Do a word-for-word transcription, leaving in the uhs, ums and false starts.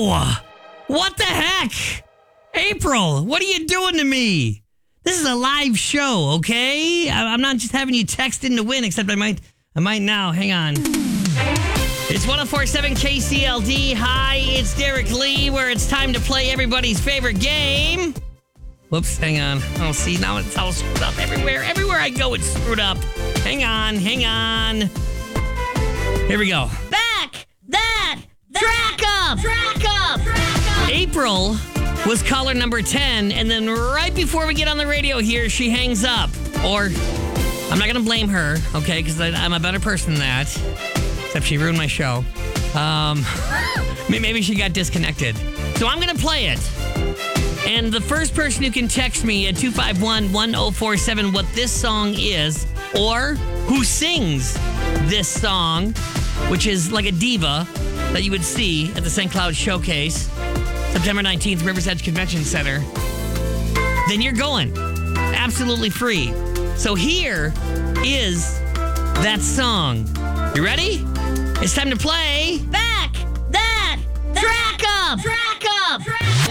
No! What the heck? April, what are you doing to me? This is a live show, okay? I- I'm not just having you text in to win, except I might I might now. Hang on. It's one oh four point seven K C L D. Hi, it's Derek Lee, where it's time to play everybody's favorite game. Whoops, hang on. Oh, see, now it's all screwed up everywhere. Everywhere I go, it's screwed up. Hang on, hang on. Here we go. Back! That! Track up! Track up! Track up! April was caller number ten, and then right before we get on the radio here, she hangs up. Or, I'm not going to blame her, okay, because I'm a better person than that. Except she ruined my show. Um, maybe she got disconnected. So I'm going to play it. And the first person who can text me at two five one, one oh four seven what this song is, or who sings this song, which is like a diva that you would see at the Saint Cloud Showcase, September nineteenth, Rivers Edge Convention Center, then you're going. Absolutely free. So here is that song. You ready? It's time to play. Back! That! Track up! Track